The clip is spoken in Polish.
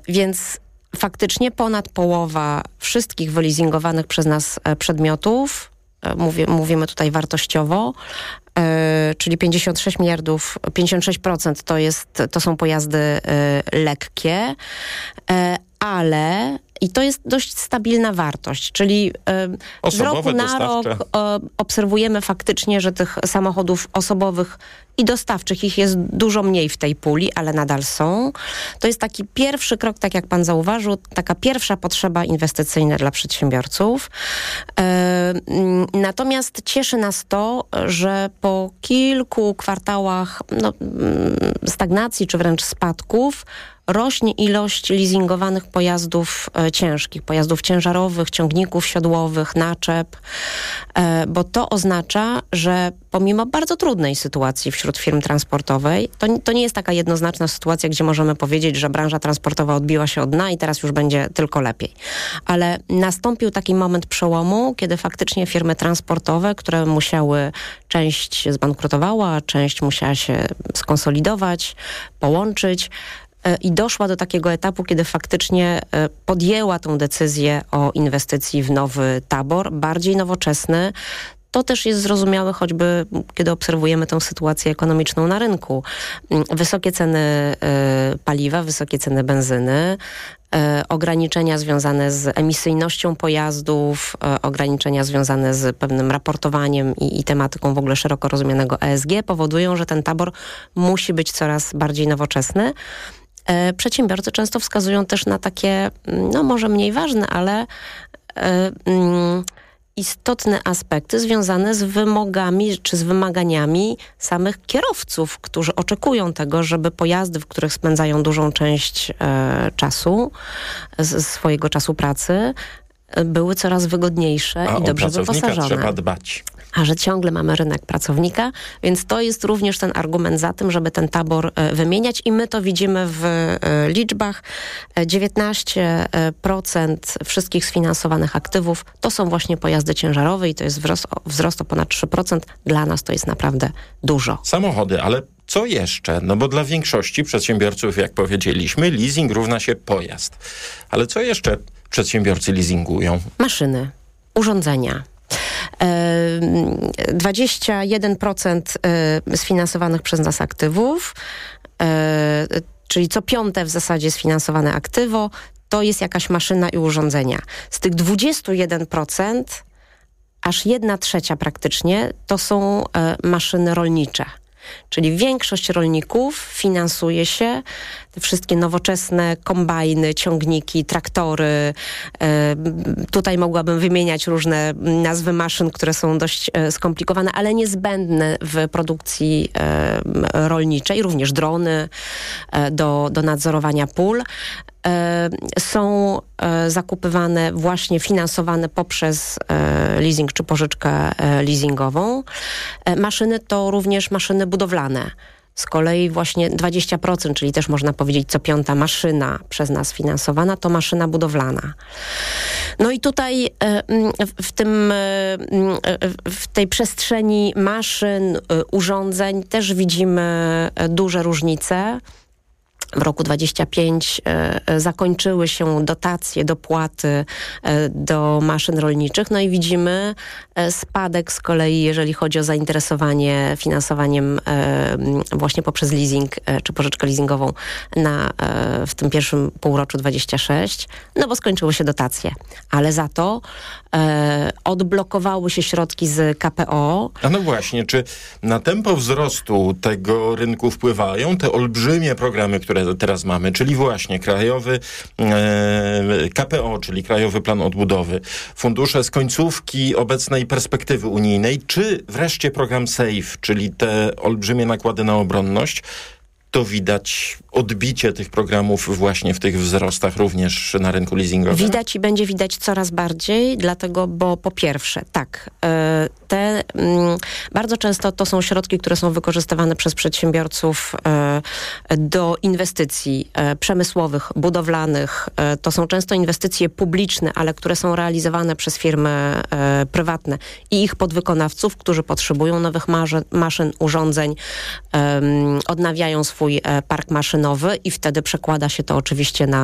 Więc faktycznie ponad połowa wszystkich wyleasingowanych przez nas przedmiotów, mówimy tutaj wartościowo, czyli 56 miliardów, 56% to są pojazdy lekkie, ale i to jest dość stabilna wartość, czyli z roku na rok obserwujemy faktycznie, że tych samochodów osobowych i dostawczych ich jest dużo mniej w tej puli, ale nadal są. To jest taki pierwszy krok, tak jak pan zauważył, taka pierwsza potrzeba inwestycyjna dla przedsiębiorców. Natomiast cieszy nas to, że po kilku kwartałach stagnacji czy wręcz spadków rośnie ilość leasingowanych pojazdów ciężkich, pojazdów ciężarowych, ciągników siodłowych, naczep, bo to oznacza, że pomimo bardzo trudnej sytuacji wśród firm transportowej, to nie jest taka jednoznaczna sytuacja, gdzie możemy powiedzieć, że branża transportowa odbiła się od dna i teraz już będzie tylko lepiej. Ale nastąpił taki moment przełomu, kiedy faktycznie firmy transportowe, które musiały, część zbankrutowała, część musiała się skonsolidować, połączyć, i doszła do takiego etapu, kiedy faktycznie podjęła tą decyzję o inwestycji w nowy tabor, bardziej nowoczesny. To też jest zrozumiałe, choćby kiedy obserwujemy tę sytuację ekonomiczną na rynku. Wysokie ceny paliwa, wysokie ceny benzyny, ograniczenia związane z emisyjnością pojazdów, ograniczenia związane z pewnym raportowaniem i tematyką w ogóle szeroko rozumianego ESG powodują, że ten tabor musi być coraz bardziej nowoczesny. Przedsiębiorcy często wskazują też na takie, może mniej ważne, ale istotne aspekty związane z wymogami czy z wymaganiami samych kierowców, którzy oczekują tego, żeby pojazdy, w których spędzają dużą część czasu, swojego czasu pracy, były coraz wygodniejsze i dobrze wyposażone. Trzeba dbać. A że ciągle mamy rynek pracownika, więc to jest również ten argument za tym, żeby ten tabor wymieniać i my to widzimy w liczbach. 19% wszystkich sfinansowanych aktywów to są właśnie pojazdy ciężarowe i to jest wzrost o ponad 3%. Dla nas to jest naprawdę dużo. Samochody, ale co jeszcze? No bo dla większości przedsiębiorców, jak powiedzieliśmy, leasing równa się pojazd. Ale co jeszcze przedsiębiorcy leasingują? Maszyny, urządzenia. 21% sfinansowanych przez nas aktywów, czyli co piąte w zasadzie sfinansowane aktywo, to jest jakaś maszyna i urządzenia. Z tych 21% aż 1/3 praktycznie to są maszyny rolnicze. Czyli większość rolników finansuje się, te wszystkie nowoczesne kombajny, ciągniki, traktory. Tutaj mogłabym wymieniać różne nazwy maszyn, które są dość skomplikowane, ale niezbędne w produkcji rolniczej. Również drony do nadzorowania pól. Są zakupywane, właśnie finansowane poprzez leasing czy pożyczkę leasingową. Maszyny to również maszyny budowlane. Z kolei właśnie 20%, czyli też można powiedzieć co piąta maszyna przez nas finansowana, to maszyna budowlana. No i tutaj w tej przestrzeni maszyn, urządzeń też widzimy duże różnice. W roku 2025 zakończyły się dotacje, dopłaty do maszyn rolniczych. No i widzimy spadek z kolei, jeżeli chodzi o zainteresowanie finansowaniem właśnie poprzez leasing czy pożyczkę leasingową w tym pierwszym półroczu 26, no bo skończyły się dotacje. Ale za to odblokowały się środki z KPO. A no właśnie, czy na tempo wzrostu tego rynku wpływają te olbrzymie programy, które teraz mamy, czyli właśnie krajowy KPO, czyli Krajowy Plan Odbudowy, fundusze z końcówki obecnej perspektywy unijnej, czy wreszcie program SAFE, czyli te olbrzymie nakłady na obronność? To widać odbicie tych programów właśnie w tych wzrostach również na rynku leasingowym? Widać i będzie widać coraz bardziej, dlatego, bo po pierwsze, tak, bardzo często to są środki, które są wykorzystywane przez przedsiębiorców do inwestycji przemysłowych, budowlanych. To są często inwestycje publiczne, ale które są realizowane przez firmy prywatne i ich podwykonawców, którzy potrzebują nowych maszyn, urządzeń, odnawiają swój park maszynowy i wtedy przekłada się to oczywiście na